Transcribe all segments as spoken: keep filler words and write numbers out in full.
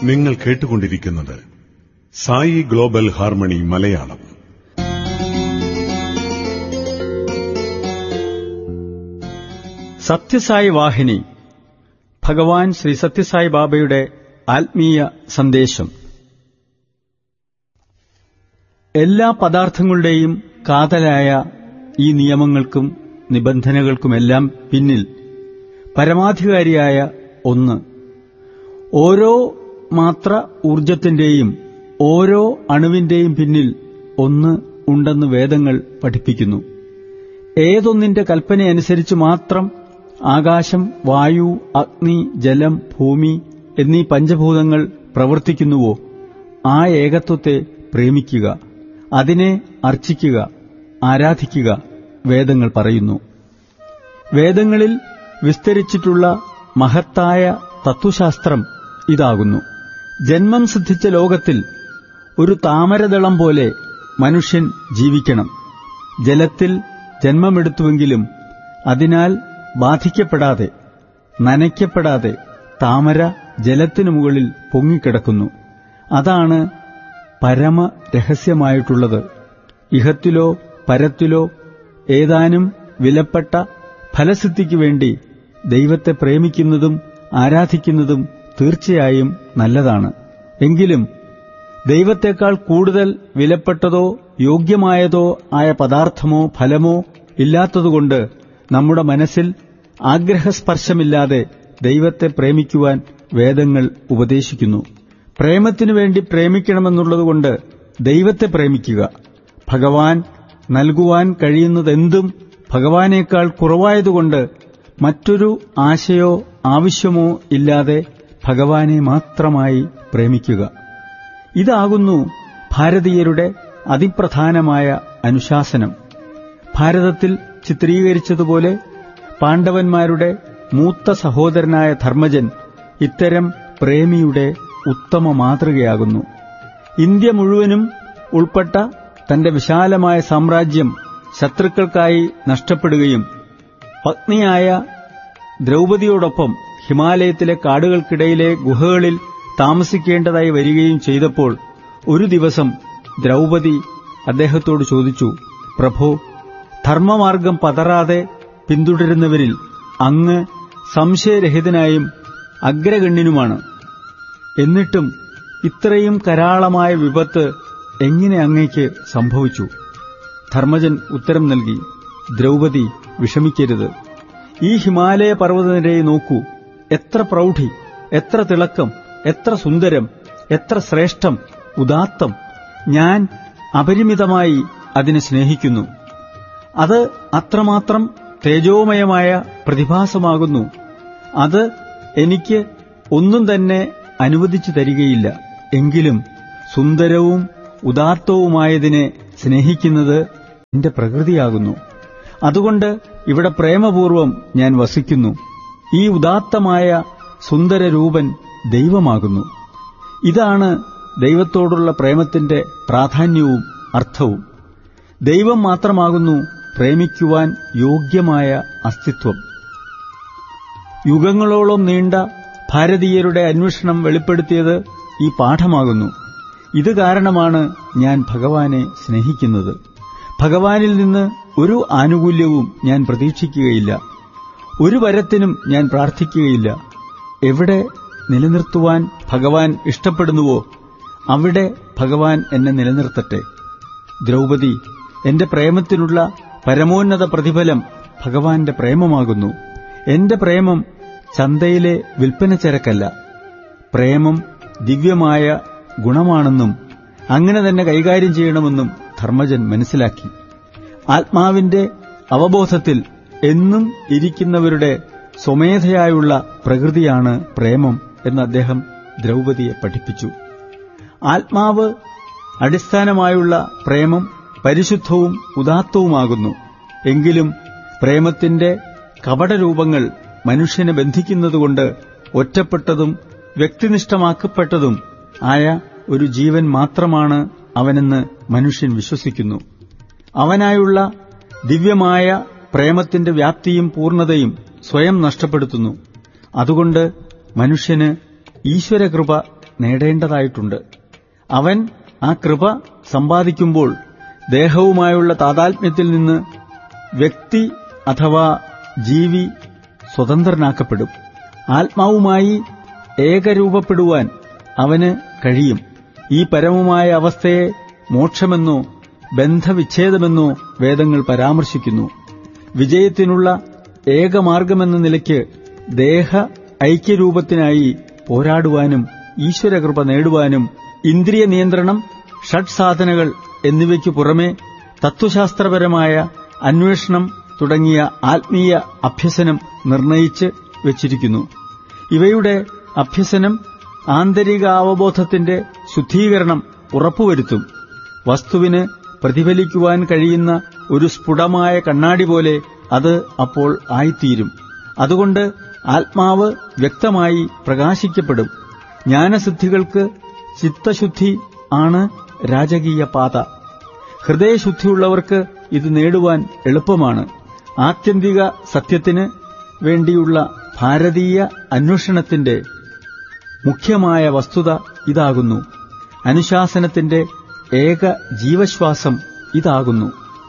നിങ്ങൾ കേട്ടുകൊണ്ടിരിക്കുന്നത് Sai global harmony Malayalam. Sathya Sai വാഹിനി, ഭഗവാൻ ശ്രീ സത്യസായി ബാബയുടെ ആത്മീയ സന്ദേശം. എല്ലാ പദാർത്ഥങ്ങളുടെയും കാതലായ ഈ നിയമങ്ങൾക്കും നിബന്ധനകൾക്കുമെല്ലാം പിന്നിൽ പരമാധികാരിയായ ഒന്ന്, ഓരോ മാത്ര ഊർജത്തിന്റെയും ഓരോ അണുവിന്റെയും പിന്നിൽ ഒന്ന് ഉണ്ടെന്ന് വേദങ്ങൾ പഠിപ്പിക്കുന്നു. ഏതൊന്നിന്റെ കൽപ്പനയനുസരിച്ച് മാത്രം ആകാശം, വായു, അഗ്നി, ജലം, ഭൂമി എന്നീ പഞ്ചഭൂതങ്ങൾ പ്രവർത്തിക്കുന്നുവോ ആ ഏകത്വത്തെ പ്രേമിക്കുക, അതിനെ അർച്ചിക്കുക, ആരാധിക്കുക വേദങ്ങൾ പറയുന്നു. വേദങ്ങളിൽ വിസ്തരിച്ചിട്ടുള്ള മഹത്തായ തത്വശാസ്ത്രം ഇതാകുന്നു. ജന്മം സിദ്ധിച്ച ലോകത്തിൽ ഒരു താമരദളം പോലെ മനുഷ്യൻ ജീവിക്കണം. ജലത്തിൽ ജന്മമെടുത്തുവെങ്കിലും അതിനാൽ ബാധിക്കപ്പെടാതെ, നനയ്ക്കപ്പെടാതെ താമര ജലത്തിനു മുകളിൽ പൊങ്ങിക്കിടക്കുന്നു. അതാണ് പരമ രഹസ്യമായിട്ടുള്ളത്. ഇഹത്തിലോ പരത്തിലോ ഏതാനും വിലപ്പെട്ട ഫലസിദ്ധിക്കു വേണ്ടി ദൈവത്തെ പ്രേമിക്കുന്നതും ആരാധിക്കുന്നതും തീർച്ചയായും നല്ലതാണ്. എങ്കിലും ദൈവത്തെക്കാൾ കൂടുതൽ വിലപ്പെട്ടതോ യോഗ്യമായതോ ആയ പദാർത്ഥമോ ഫലമോ ഇല്ലാത്തതുകൊണ്ട് നമ്മുടെ മനസ്സിൽ ആഗ്രഹസ്പർശമില്ലാതെ ദൈവത്തെ പ്രേമിക്കുവാൻ വേദങ്ങൾ ഉപദേശിക്കുന്നു. പ്രേമത്തിനു വേണ്ടി പ്രേമിക്കണമെന്നുള്ളതുകൊണ്ട് ദൈവത്തെ പ്രേമിക്കുക. ഭഗവാൻ നൽകുവാൻ കഴിയുന്നതെന്തും ഭഗവാനേക്കാൾ കുറവായതുകൊണ്ട് മറ്റൊരു ആശയോ ആവശ്യമോ ഇല്ലാതെ ഭഗവാനെ മാത്രമായി പ്രേമിക്കുക. ഇതാകുന്നു ഭാരതീയരുടെ അതിപ്രധാനമായ അനുശാസനം. ഭാരതത്തിൽ ചിത്രീകരിച്ചതുപോലെ പാണ്ഡവന്മാരുടെ മൂത്ത സഹോദരനായ ധർമ്മജൻ ഇത്തരം പ്രേമിയുടെ ഉത്തമ മാതൃകയാകുന്നു. ഇന്ത്യ മുഴുവനും ഉൾപ്പെട്ട തന്റെ വിശാലമായ സാമ്രാജ്യം ശത്രുക്കൾക്കായി നഷ്ടപ്പെടുകയും പത്നിയായ ദ്രൗപദിയോടൊപ്പം ഹിമാലയത്തിലെ കാടുകൾക്കിടയിലെ ഗുഹകളിൽ താമസിക്കേണ്ടതായി വരികയും ചെയ്തപ്പോൾ ഒരു ദിവസം ദ്രൗപദി അദ്ദേഹത്തോട് ചോദിച്ചു, പ്രഭോ, ധർമ്മമാർഗം പതറാതെ പിന്തുടരുന്നവരിൽ അങ്ങ് സംശയരഹിതനായും അഗ്രഗണ്യനുമാണ്. എന്നിട്ടും ഇത്രയും കരാളമായ വിപത്ത് എങ്ങനെ അങ്ങയ്ക്ക് സംഭവിച്ചു? ധർമ്മജൻ ഉത്തരം നൽകി, ദ്രൗപദി, വിഷമിക്കരുത്. ഈ ഹിമാലയ പർവ്വതനിരയെ നോക്കൂ. എത്ര പ്രൗഢി, എത്ര തിളക്കം, എത്ര സുന്ദരം, എത്ര ശ്രേഷ്ഠം, ഉദാത്തം. ഞാൻ അപരിമിതമായി അതിനെ സ്നേഹിക്കുന്നു. അത് അത്രമാത്രം തേജോമയമായ പ്രതിഭാസമാകുന്നു. അത് എനിക്ക് ഒന്നും തന്നെ അനുവദിച്ചു തരികയില്ല. എങ്കിലും സുന്ദരവും ഉദാത്തവുമായതിനെ സ്നേഹിക്കുന്നത് എന്റെ പ്രകൃതിയാകുന്നു. അതുകൊണ്ട് ഇവിടെ പ്രേമപൂർവം ഞാൻ വസിക്കുന്നു. ഈ ഉദാത്തമായ സുന്ദരരൂപൻ ദൈവമാകുന്നു. ഇതാണ് ദൈവത്തോടുള്ള പ്രേമത്തിന്റെ പ്രാധാന്യവും അർത്ഥവും. ദൈവം മാത്രമാകുന്നു പ്രേമിക്കുവാൻ യോഗ്യമായ അസ്തിത്വം. യുഗങ്ങളോളം നീണ്ട ഭാരതീയരുടെ അന്വേഷണം വെളിപ്പെടുത്തിയത് ഈ പാഠമാകുന്നു. ഇത് കാരണമാണ് ഞാൻ ഭഗവാനെ സ്നേഹിക്കുന്നത്. ഭഗവാനിൽ നിന്ന് ഒരു ആനുകൂല്യവും ഞാൻ പ്രതീക്ഷിക്കുകയില്ല. ഒരു വരത്തിനും ഞാൻ പ്രാർത്ഥിക്കുകയില്ല. എവിടെ നിലനിർത്തുവാൻ ഭഗവാൻ ഇഷ്ടപ്പെടുന്നുവോ അവിടെ ഭഗവാൻ എന്നെ നിലനിർത്തട്ടെ. ദ്രൗപദി, എന്റെ പ്രേമത്തിനുള്ള പരമോന്നത പ്രതിഫലം ഭഗവാന്റെ പ്രേമമാകുന്നു. എന്റെ പ്രേമം ചന്തയിലെ വിൽപ്പന ചരക്കല്ല. പ്രേമം ദിവ്യമായ ഗുണമാണെന്നും അങ്ങനെ തന്നെ കൈകാര്യം ചെയ്യണമെന്നും ധർമ്മജൻ മനസ്സിലാക്കി. ആത്മാവിന്റെ അവബോധത്തിൽ എന്നും ഇരിക്കുന്നവരുടെ സ്വമേധയായുള്ള പ്രകൃതിയാണ് പ്രേമം എന്ന് അദ്ദേഹം ദ്രൗപദിയെ പഠിപ്പിച്ചു. ആത്മാവ് അടിസ്ഥാനമായുള്ള പ്രേമം പരിശുദ്ധവും ഉദാത്തവുമാകുന്നു. എങ്കിലും പ്രേമത്തിന്റെ കപടരൂപങ്ങൾ മനുഷ്യനെ ബന്ധിക്കുന്നതുകൊണ്ട് ഒറ്റപ്പെട്ടതും വ്യക്തിനിഷ്ഠമാക്കപ്പെട്ടതും ആയ ഒരു ജീവൻ മാത്രമാണ് അവനെന്ന് മനുഷ്യൻ വിശ്വസിക്കുന്നു. അവനായുള്ള ദിവ്യമായ പ്രേമത്തിന്റെ വ്യാപ്തിയും പൂർണ്ണതയും സ്വയം നഷ്ടപ്പെടുത്തുന്നു. അതുകൊണ്ട് മനുഷ്യന് ഈശ്വരകൃപ നേടേണ്ടതായിട്ടുണ്ട്. അവൻ ആ കൃപ സമ്പാദിക്കുമ്പോൾ ദേഹവുമായുള്ള താതാത്മ്യത്തിൽ നിന്ന് വ്യക്തി അഥവാ ജീവി സ്വതന്ത്രനാക്കപ്പെടും. ആത്മാവുമായി ഏകരൂപപ്പെടുവാൻ അവന് കഴിയും. ഈ പരമമായ അവസ്ഥയെ മോക്ഷമെന്നോ ബന്ധവിച്ഛേദമെന്നോ വേദങ്ങൾ പരാമർശിക്കുന്നു. വിജയത്തിനുള്ള ഏകമാർഗമെന്ന നിലയ്ക്ക് ദേഹ ഐക്യരൂപത്തിനായി പോരാടുവാനും ഈശ്വരകൃപ നേടുവാനും ഇന്ദ്രിയ നിയന്ത്രണം, ഷഡ്സാധനകൾ എന്നിവയ്ക്കു പുറമെ തത്വശാസ്ത്രപരമായ അന്വേഷണം തുടങ്ങിയ ആത്മീയ അഭ്യസനം നിർണയിച്ച് വച്ചിരിക്കുന്നു. ഇവയുടെ അഭ്യസനം ആന്തരികാവബോധത്തിന്റെ ശുദ്ധീകരണം ഉറപ്പുവരുത്തും. വസ്തുവിന് പ്രതിഫലിക്കുവാൻ കഴിയുന്ന ഒരു സ്ഫുടമായ കണ്ണാടി പോലെ അത് അപ്പോൾ ആയിത്തീരും. അതുകൊണ്ട് ആത്മാവ് വ്യക്തമായി പ്രകാശിക്കപ്പെടും. ജ്ഞാനസിദ്ധികൾക്ക് ചിത്തശുദ്ധി ആണ് രാജകീയ പാത. ഹൃദയശുദ്ധിയുള്ളവർക്ക് ഇത് നേടുവാൻ എളുപ്പമാണ്. ആത്യന്തിക സത്യത്തിന് വേണ്ടിയുള്ള ഭാരതീയ അന്വേഷണത്തിന്റെ മുഖ്യമായ വസ്തുത ഇതാകുന്നു. അനുശാസനത്തിന്റെ ഏക ജീവശ്വാസം ഇതാകുന്നു.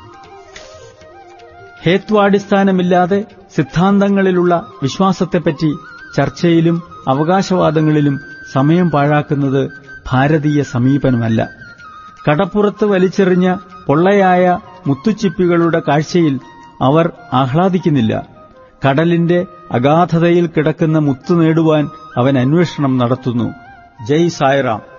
ഹേത്വാടിസ്ഥാനമില്ലാതെ സിദ്ധാന്തങ്ങളിലുള്ള വിശ്വാസത്തെപ്പറ്റി ചർച്ചയിലും അവകാശവാദങ്ങളിലും സമയം പാഴാക്കുന്നത് ഭാരതീയ സമീപനമല്ല. കടപ്പുറത്ത് വലിച്ചെറിഞ്ഞ പൊള്ളയായ മുത്തുച്ചിപ്പികളുടെ കാഴ്ചയിൽ അവർ ആഹ്ലാദിക്കുന്നില്ല. കടലിന്റെ അഗാധതയിൽ കിടക്കുന്ന മുത്തു നേടുവാൻ അവൻ അന്വേഷണം നടത്തുന്നു. ജയ് സായിറാം.